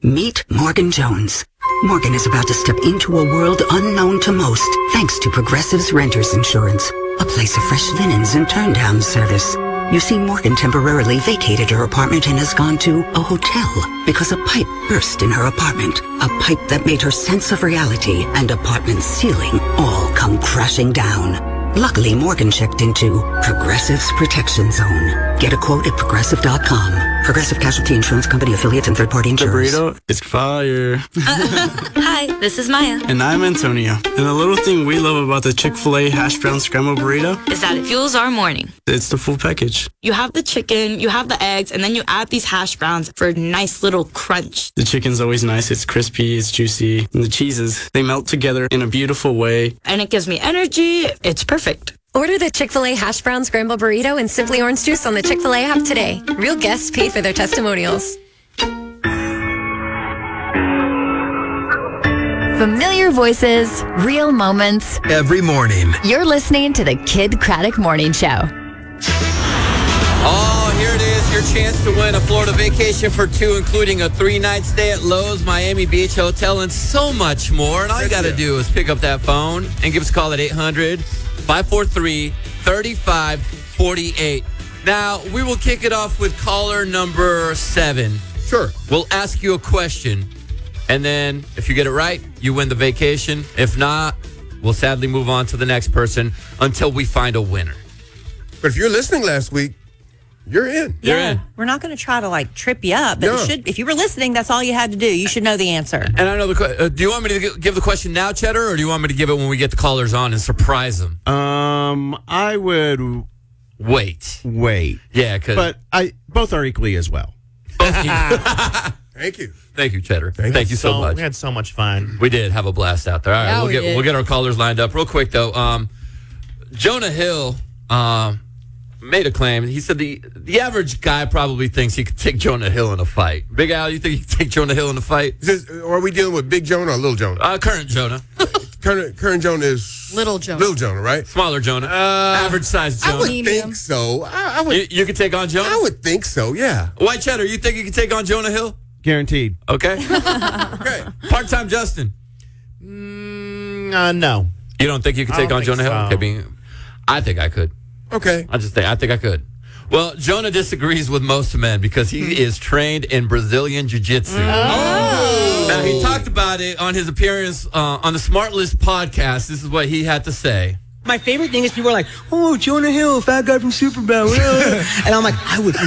Meet Morgan Jones. Morgan is about to step into a world unknown to most, thanks to Progressive's Renters Insurance, a place of fresh linens and turn-down service. You see, Morgan temporarily vacated her apartment and has gone to a hotel because a pipe burst in her apartment. A pipe that made her sense of reality and apartment ceiling all come crashing down. Luckily, Morgan checked into Progressive's Protection Zone. Get a quote at Progressive.com. Progressive Casualty Insurance Company affiliates and third-party insurers. The burrito is fire. Hi, this is Maya. And I'm Antonio. And the little thing we love about the Chick-fil-A hash brown scrambled burrito is that it fuels our morning. It's the full package. You have the chicken, you have the eggs, and then you add these hash browns for a nice little crunch. The chicken's always nice. It's crispy, it's juicy. And the cheeses, they melt together in a beautiful way. And it gives me energy. It's perfect. Order the Chick-fil-A hash brown scrambled burrito and Simply Orange Juice on the Chick-fil-A app today. Real guests pay for their testimonials. Familiar voices, real moments. Every morning. You're listening to the Kid Craddock Morning Show. Oh, here it is, your chance to win a Florida vacation for two, including a 3-night stay at Lowe's Miami Beach Hotel, and so much more. And all you got to do is pick up that phone and give us a call at 800-543-3548. Now, we will kick it off with caller number 7. Sure. We'll ask you a question, and then if you get it right, you win the vacation. If not, we'll sadly move on to the next person until we find a winner. But if you're listening last week, you're in. You're in. We're not going to try to trip you up, but if you were listening, that's all you had to do. You should know the answer. And I know do you want me to give the question now, Cheddar, or do you want me to give it when we get the callers on and surprise them? I would wait. Yeah, but both are equally as well. Thank you. Thank you, Cheddar. Thank you so much. We had so much fun. We did have a blast out there. All right, we'll get our callers lined up real quick though. Jonah Hill made a claim. He said the average guy probably thinks he could take Jonah Hill in a fight. Big Al, you think you could take Jonah Hill in a fight? Are we dealing with Big Jonah or Little Jonah? Current Jonah. Current Jonah is Little Jonah. Little Jonah, right? Smaller Jonah. Average size Jonah. I would think so. I would. You could take on Jonah? I would think so. Yeah. White Cheddar, you think you could take on Jonah Hill? Guaranteed. Okay. Okay. Part-time Justin. No. You don't think you could take on Jonah Hill? Okay, I think I could. Okay. I think I could. Well, Jonah disagrees with most men because he is trained in Brazilian Jiu-Jitsu. Oh. Now, he talked about it on his appearance on the Smart List podcast. This is what he had to say. My favorite thing is people are like, oh, Jonah Hill, fat guy from Superbad. And I'm like, I would